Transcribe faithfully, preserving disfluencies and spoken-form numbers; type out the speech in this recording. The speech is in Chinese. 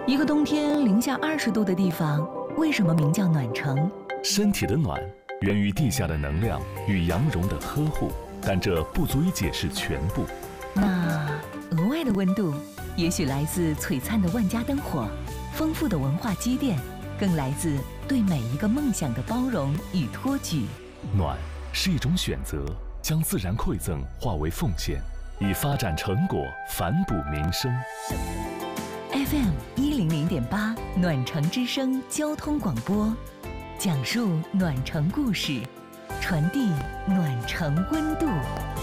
一个冬天零下二十度的地方，为什么名叫暖城？ 身体的暖源于地下的能量与羊绒的呵护，但这不足以解释全部。 那额外的温度，也许来自璀璨的万家灯火，丰富的文化积淀，更来自对每一个梦想的包容与托举。 暖是一种选择，将自然馈赠化为奉献，以发展成果反哺民生。 F M 一零零点八暖城之声交通广播，讲述暖城故事，传递暖城温度。